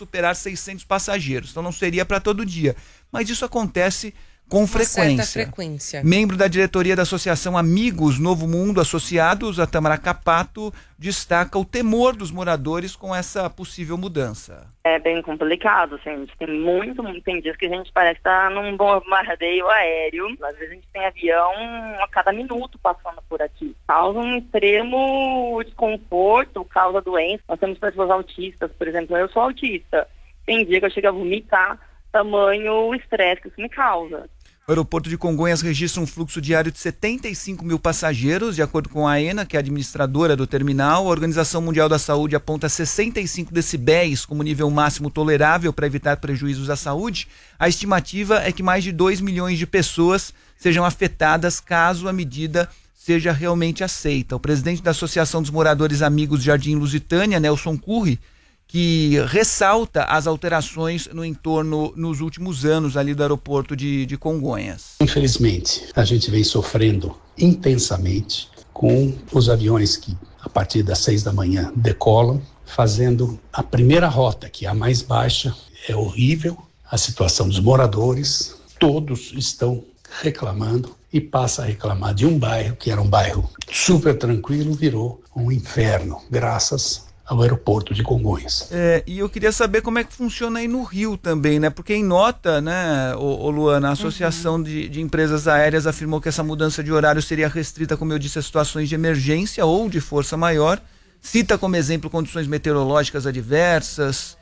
superar 600 passageiros. Então não seria para todo dia. Mas isso acontece com frequência. Membro da diretoria da Associação Amigos Novo Mundo Associados, a Tamara Capato, destaca o temor dos moradores com essa possível mudança. É bem complicado, assim, a gente tem dias que a gente parece estar num bombardeio aéreo. Às vezes a gente tem avião a cada minuto passando por aqui. Causa um extremo desconforto, causa doença. Nós temos pessoas autistas, por exemplo, eu sou autista. Tem dia que eu chego a vomitar, tamanho o estresse que isso me causa. O aeroporto de Congonhas registra um fluxo diário de 75 mil passageiros, de acordo com a AENA, que é a administradora do terminal. A Organização Mundial da Saúde aponta 65 decibéis como nível máximo tolerável para evitar prejuízos à saúde. A estimativa é que mais de 2 milhões de pessoas sejam afetadas caso a medida seja realmente aceita. O presidente da Associação dos Moradores Amigos Jardim Lusitânia, Nelson Curri, que ressalta as alterações no entorno nos últimos anos ali do aeroporto de Congonhas. Infelizmente, a gente vem sofrendo intensamente com os aviões que, a partir das 6 da manhã, decolam, fazendo a primeira rota, que é a mais baixa. É horrível a situação dos moradores, todos estão reclamando e passa a reclamar de um bairro, que era um bairro super tranquilo, virou um inferno, graças ao aeroporto de Congonhas. E eu queria saber como é que funciona aí no Rio também, né? Porque em nota, né, Luana, a Associação de Empresas Aéreas afirmou que essa mudança de horário seria restrita, como eu disse, a situações de emergência ou de força maior. Cita como exemplo condições meteorológicas adversas,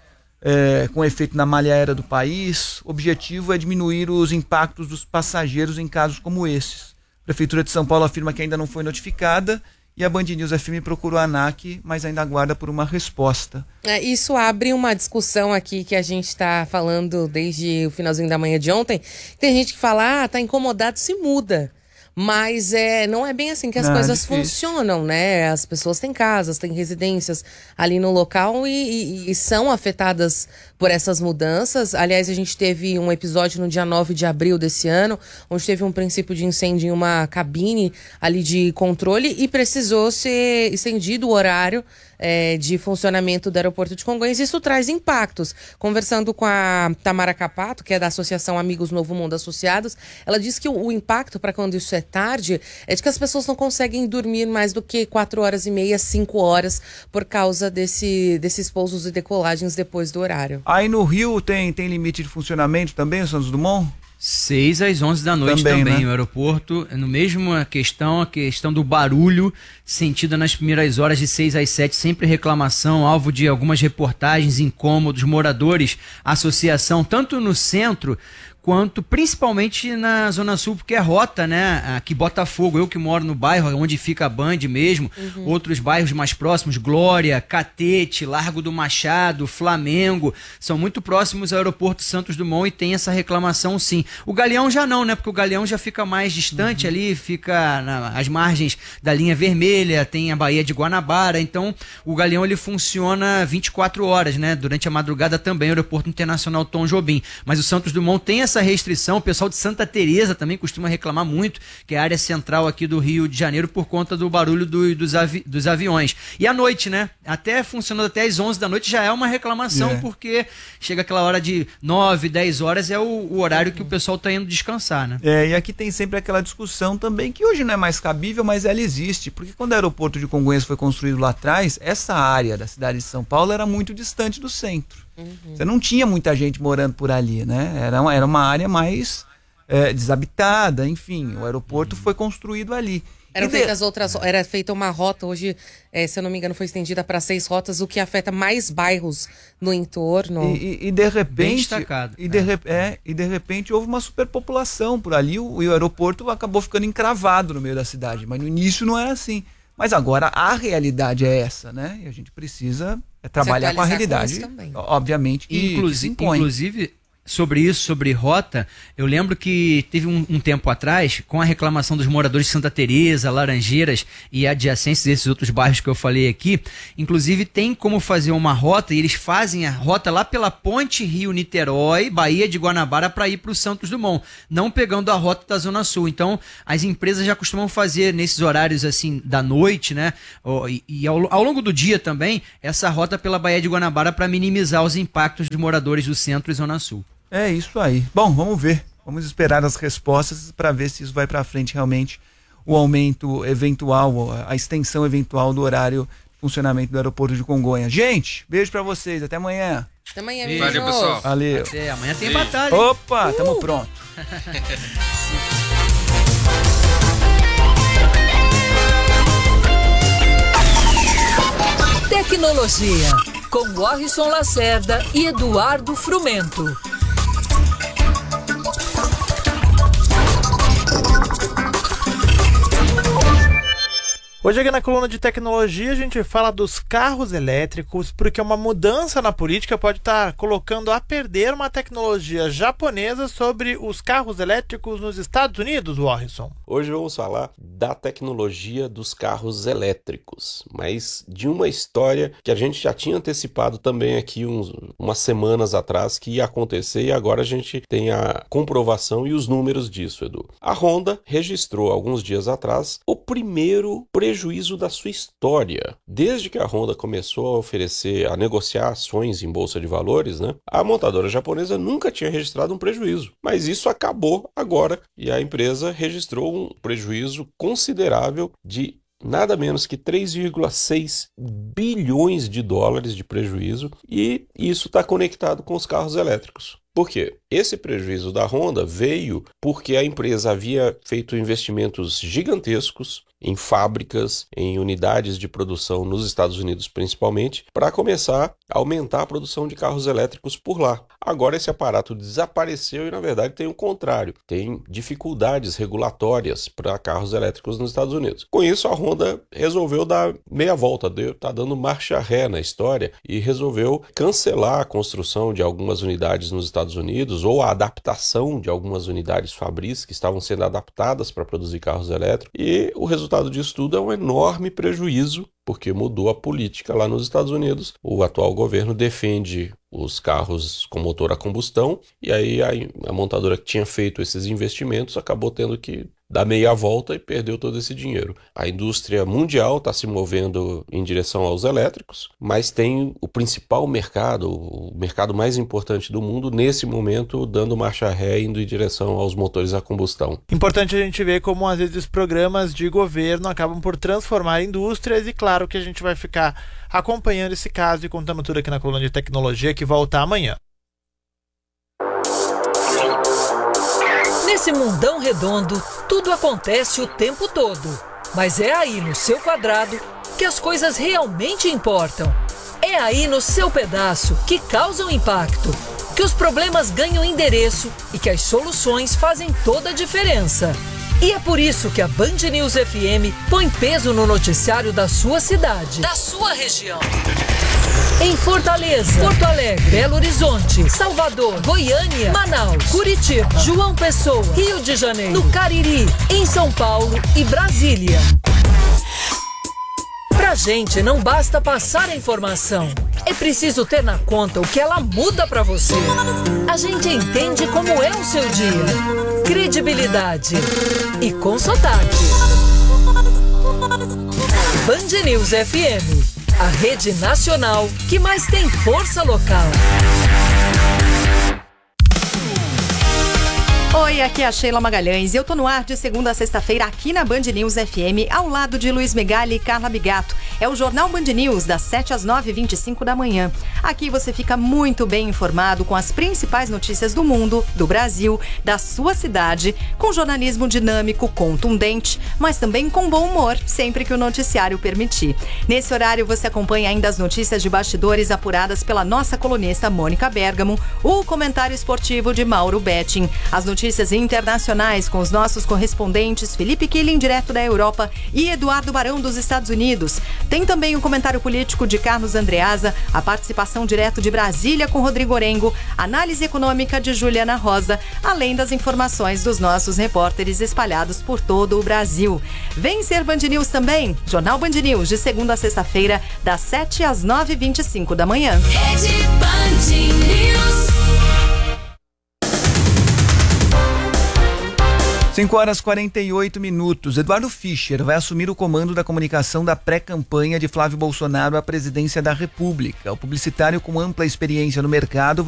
com efeito na malha aérea do país. O objetivo é diminuir os impactos dos passageiros em casos como esses. A Prefeitura de São Paulo afirma que ainda não foi notificada, e a Band News FM procurou a ANAC, mas ainda aguarda por uma resposta. Isso abre uma discussão aqui que a gente está falando desde o finalzinho da manhã de ontem. Tem gente que fala, tá incomodado, se muda. Mas não é bem assim que as coisas funcionam, né? As pessoas têm casas, têm residências ali no local e são afetadas por essas mudanças. Aliás, a gente teve um episódio no dia 9 de abril desse ano, onde teve um princípio de incêndio em uma cabine ali de controle e precisou ser estendido o horário de funcionamento do aeroporto de Congonhas. Isso traz impactos. Conversando com a Tamara Capato, que é da Associação Amigos Novo Mundo Associados, ela diz que o impacto para quando isso é tarde é de que as pessoas não conseguem dormir mais do que 4 horas e meia, 5 horas por causa desses pousos e decolagens depois do horário. Aí no Rio tem limite de funcionamento também, Santos Dumont? 6 às 11 da noite também, né? O aeroporto, no mesmo a questão do barulho sentida nas primeiras horas de 6 às 7, sempre reclamação, alvo de algumas reportagens, incômodos, moradores, associação, tanto no centro quanto principalmente na Zona Sul, porque é rota, né? Aqui Botafogo, eu que moro no bairro onde fica a Band mesmo, outros bairros mais próximos, Glória, Catete, Largo do Machado, Flamengo, são muito próximos ao aeroporto Santos Dumont e tem essa reclamação sim. O Galeão já não, né? Porque o Galeão já fica mais distante ali, fica às margens da linha vermelha, tem a Baía de Guanabara, então o Galeão ele funciona 24 horas, né? Durante a madrugada também, o aeroporto internacional Tom Jobim, mas o Santos Dumont tem essa restrição. O pessoal de Santa Teresa também costuma reclamar muito, que é a área central aqui do Rio de Janeiro, por conta do barulho dos aviões. E à noite, né? Até funcionando até às 11 da noite já é uma reclamação, porque chega aquela hora de 9, 10 horas, é o horário que o pessoal está indo descansar, né? E aqui tem sempre aquela discussão também, que hoje não é mais cabível, mas ela existe, porque quando o aeroporto de Congonhas foi construído lá atrás, essa área da cidade de São Paulo era muito distante do centro. Você não tinha muita gente morando por ali, né? Era uma área mais desabitada, enfim, o aeroporto foi construído ali. Era feita uma rota, hoje, se eu não me engano, foi estendida para 6 rotas, o que afeta mais bairros no entorno. E de repente, bem destacado. E de repente houve uma superpopulação por ali, e o aeroporto acabou ficando encravado no meio da cidade, mas no início não era assim. Mas agora a realidade é essa, né? E a gente precisa trabalhar com a realidade, obviamente, Inclusive, sobre isso, sobre rota, eu lembro que teve um tempo atrás, com a reclamação dos moradores de Santa Teresa, Laranjeiras e adjacentes desses outros bairros que eu falei aqui, inclusive tem como fazer uma rota, e eles fazem a rota lá pela Ponte Rio-Niterói, Baía de Guanabara, para ir para o Santos Dumont, não pegando a rota da Zona Sul. Então, as empresas já costumam fazer nesses horários assim da noite, né? E ao longo do dia também, essa rota pela Baía de Guanabara para minimizar os impactos dos moradores do centro e Zona Sul. É isso aí. Bom, vamos ver. Vamos esperar as respostas para ver se isso vai para frente realmente, o aumento eventual, a extensão eventual do horário de funcionamento do aeroporto de Congonhas. Gente, beijo para vocês. Até amanhã. Até amanhã, valeu, pessoal. Valeu. Até amanhã tem batalha. Opa, tamo pronto. Tecnologia, com Warrison Lacerda e Eduardo Frumento. Hoje aqui na coluna de tecnologia a gente fala dos carros elétricos, porque uma mudança na política pode estar colocando a perder uma tecnologia japonesa sobre os carros elétricos nos Estados Unidos, Warrison. Hoje vamos falar da tecnologia dos carros elétricos, mas de uma história que a gente já tinha antecipado também aqui umas semanas atrás que ia acontecer, e agora a gente tem a comprovação e os números disso, Edu. A Honda registrou alguns dias atrás o primeiro prejuízo da sua história. Desde que a Honda começou a negociar ações em bolsa de valores, né, a montadora japonesa nunca tinha registrado um prejuízo. Mas isso acabou agora e a empresa registrou um prejuízo considerável de nada menos que 3,6 bilhões de dólares de prejuízo, e isso está conectado com os carros elétricos. Por quê? Esse prejuízo da Honda veio porque a empresa havia feito investimentos gigantescos em fábricas, em unidades de produção nos Estados Unidos principalmente, para começar a aumentar a produção de carros elétricos por lá. Agora esse aparato desapareceu e, na verdade, tem o contrário. Tem dificuldades regulatórias para carros elétricos nos Estados Unidos. Com isso, a Honda resolveu dar meia volta, está dando marcha ré na história e resolveu cancelar a construção de algumas unidades nos Estados Unidos, ou a adaptação de algumas unidades fabris que estavam sendo adaptadas para produzir carros elétricos, e o resultado disso tudo é um enorme prejuízo, porque mudou a política lá nos Estados Unidos. O atual governo defende os carros com motor a combustão, e aí a montadora que tinha feito esses investimentos acabou tendo que dar meia volta e perdeu todo esse dinheiro. A indústria mundial está se movendo em direção aos elétricos, mas tem o principal mercado, o mercado mais importante do mundo, nesse momento, dando marcha ré, indo em direção aos motores a combustão. Importante a gente ver como, às vezes, programas de governo acabam por transformar indústrias, e claro que a gente vai ficar acompanhando esse caso e contando tudo aqui na coluna de tecnologia, que volta amanhã. Nesse mundão redondo, tudo acontece o tempo todo. Mas é aí no seu quadrado que as coisas realmente importam. É aí no seu pedaço que causam impacto, que os problemas ganham endereço e que as soluções fazem toda a diferença. E é por isso que a Band News FM põe peso no noticiário da sua cidade, da sua região. Em Fortaleza, Porto Alegre, Belo Horizonte, Salvador, Goiânia, Manaus, Curitiba, João Pessoa, Rio de Janeiro, no Cariri, em São Paulo e Brasília. Pra gente não basta passar a informação, é preciso ter na conta o que ela muda pra você. A gente entende como é o seu dia. Credibilidade e com sotaque. Band News FM, a rede nacional que mais tem força local. Oi, aqui é a Sheila Magalhães e eu tô no ar de segunda a sexta-feira aqui na Band News FM, ao lado de Luiz Megali e Carla Bigato. É o Jornal Band News, das 7 às 9h25 da manhã. Aqui você fica muito bem informado com as principais notícias do mundo, do Brasil, da sua cidade, com jornalismo dinâmico, contundente, mas também com bom humor, sempre que o noticiário permitir. Nesse horário você acompanha ainda as notícias de bastidores apuradas pela nossa colunista Mônica Bergamo, o comentário esportivo de Mauro Betting, as notícias notícias internacionais com os nossos correspondentes Felipe Killing, direto da Europa, e Eduardo Barão, dos Estados Unidos. Tem também o comentário político de Carlos Andreasa, a participação direto de Brasília com Rodrigo Orengo, análise econômica de Juliana Rosa, além das informações dos nossos repórteres espalhados por todo o Brasil. Vem ser Band News também, Jornal Band News, de segunda a sexta-feira, das 7 às 9h25 da manhã. Rede Band News. 5h48. Eduardo Fischer vai assumir o comando da comunicação da pré-campanha de Flávio Bolsonaro à presidência da República. O publicitário com ampla experiência no mercado